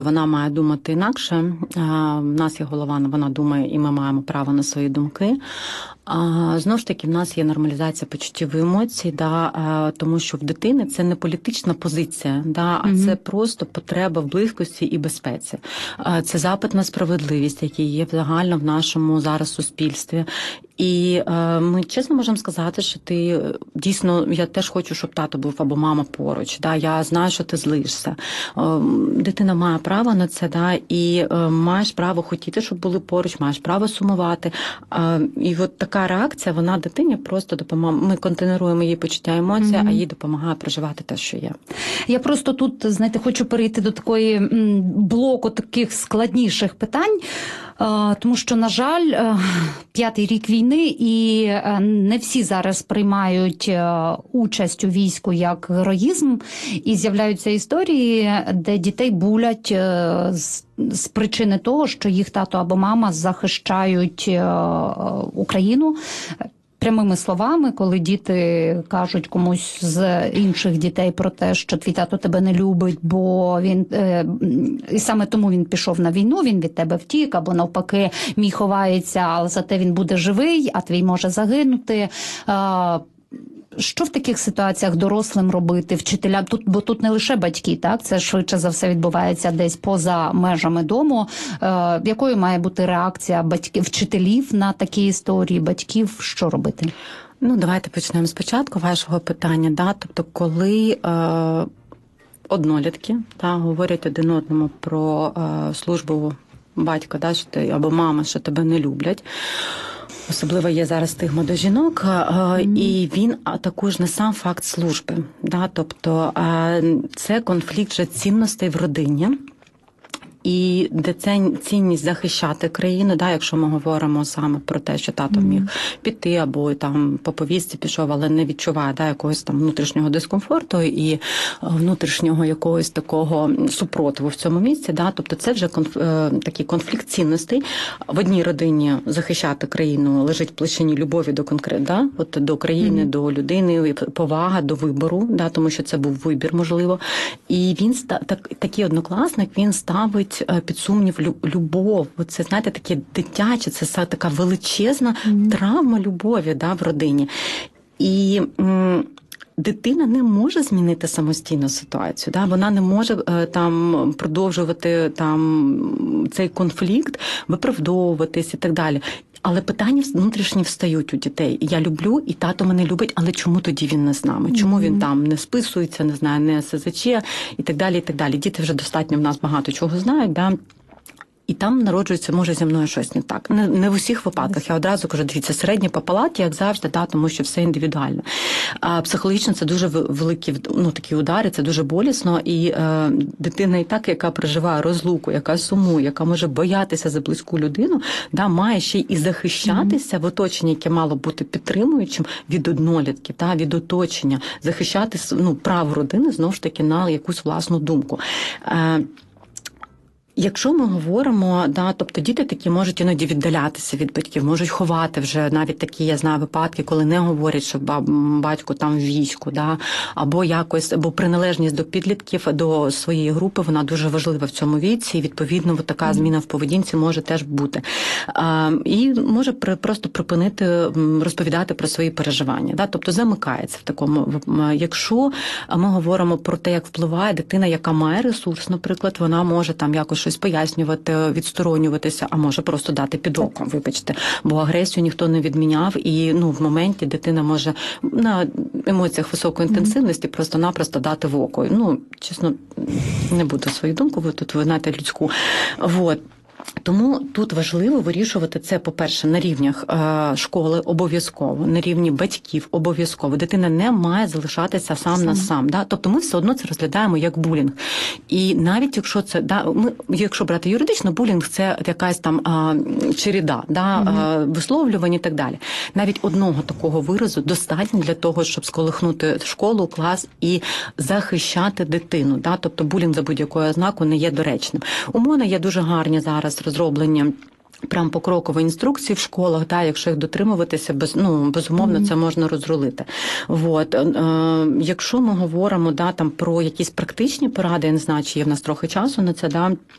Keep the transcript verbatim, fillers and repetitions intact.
Вона має думати інакше. У нас є голова, вона думає, і ми маємо право на свої думки. А, знову ж таки, в нас є нормалізація почуттів і емоцій, да, тому що в дитини це не політична позиція, да, а mm-hmm. це просто потреба в близькості і безпеці. Це запит на справедливість, який є загально в нашому зараз суспільстві. І е, ми чесно можемо сказати, що ти дійсно, я теж хочу, щоб тато був або мама поруч. Да? Я знаю, що ти злишся. Е, дитина має право на це, да? І е, маєш право хотіти, щоб були поруч, маєш право сумувати. Е, і от така реакція, вона дитині просто допомагає. Ми контейнеруємо її почуття емоцій, mm-hmm. а їй допомагає проживати те, що є. Я просто тут, знаєте, хочу перейти до такої блоку таких складніших питань, тому що, на жаль, п'ятий рік війни, і не всі зараз приймають участь у війську як героїзм, і з'являються історії, де дітей булять з, з причини того, що їх тато або мама захищають Україну. Прямими словами, коли діти кажуть комусь з інших дітей про те, що твій тато тебе не любить, бо він е, і саме тому він пішов на війну, він від тебе втік, або навпаки мій ховається, але зате він буде живий, а твій може загинути. Е, Що в таких ситуаціях дорослим робити, вчителям? Тут, бо тут не лише батьки, так? Це швидше за все відбувається десь поза межами дому. Е, якою має бути реакція батьків, вчителів на такі історії, батьків? Що робити? Ну, давайте почнемо спочатку вашого питання. Да? Тобто, коли е, однолітки та, говорять один одному про е, службу батька, да, що ти, або мама, що тебе не люблять, особливо є зараз стигма до жінок, mm. і він також не сам факт служби. Да? Тобто це конфлікт вже цінностей в родині. І де це цінність захищати країну, да, якщо ми говоримо саме про те, що тато mm. міг піти або там по повістці пішов, але не відчуває, да, якогось там внутрішнього дискомфорту і внутрішнього якогось такого супротиву в цьому місці, да, тобто це вже конф... такий конфлікт цінностей. В одній родині захищати країну лежить в площині любові до конкрет, да, от до країни, mm. до людини, повага до вибору, да, тому що це був вибір, можливо. І він так, такий однокласник, він ставить під сумнів любов. Це, знаєте, таке дитяче, це така величезна mm-hmm. травма любові, да, в родині. І м, дитина не може змінити самостійно ситуацію, да? Вона не може там продовжувати там цей конфлікт, виправдовуватись і так далі. Але питання внутрішні встають у дітей. Я люблю, і тато мене любить, але чому тоді він не з нами? Чому він там не списується, не знаю, не ес зе че і так далі, і так далі. Діти вже достатньо в нас багато чого знають, да? І там народжується, може, зі мною щось не так. Не, не в усіх випадках. Я одразу кажу, дивіться, середні по палаті, як завжди, да, тому що все індивідуально. А психологічно це дуже великі, ну, такі удари, це дуже болісно. І е, дитина і так, яка проживає розлуку, яка сумує, яка може боятися за близьку людину, да, має ще й і захищатися mm-hmm. в оточенні, яке мало бути підтримуючим від однолітків, да, від оточення, захищати, ну, право родини, знову ж таки, на якусь власну думку. Е, Якщо ми говоримо, да, тобто діти такі можуть іноді віддалятися від батьків, можуть ховати вже навіть такі, я знаю, випадки, коли не говорять, що батько там в війську, да, або якось, або приналежність до підлітків, до своєї групи, вона дуже важлива в цьому віці, і відповідно така зміна в поведінці може теж бути. А, і може при, просто припинити розповідати про свої переживання, да, тобто замикається в такому. Якщо ми говоримо про те, як впливає дитина, яка має ресурс, наприклад, вона може там якось щось пояснювати, відсторонюватися, а може просто дати під оком, вибачте. Бо агресію ніхто не відміняв, і ну, в моменті дитина може на емоціях високої інтенсивності mm-hmm. просто-напросто дати в око. Ну, чесно, не буду свою думку, ви тут, ви знаєте, людську. Вот. Тому тут важливо вирішувати це, по-перше, на рівнях е, школи обов'язково, на рівні батьків обов'язково. Дитина не має залишатися сам, сам. на сам. Да? Тобто ми все одно це розглядаємо як булінг. І навіть якщо це, да, ми, якщо брати юридично, булінг – це якась там е, череда, да, е, висловлювань і так далі. Навіть одного такого виразу достатньо для того, щоб сколихнути школу, клас і захищати дитину. Да? Тобто булінг за будь-якою ознакою не є доречним. У мене є дуже гарні зараз розроблення прям покрокові інструкції в школах, да, якщо їх дотримуватися, без, ну, безумовно, mm-hmm. це можна розрулити. Вот. Е, якщо ми говоримо да, там, про якісь практичні поради, я не знаю, чи є в нас трохи часу на це, да,